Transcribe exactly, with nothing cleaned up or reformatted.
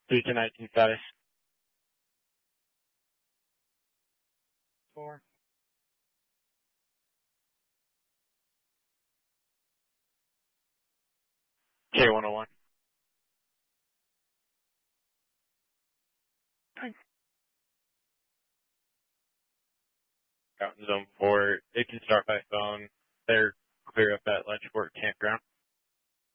three to nineteen status. Four. K one oh one. Thanks. Out in zone four. It can start by phone. They're clear up at Ledgeport Campground.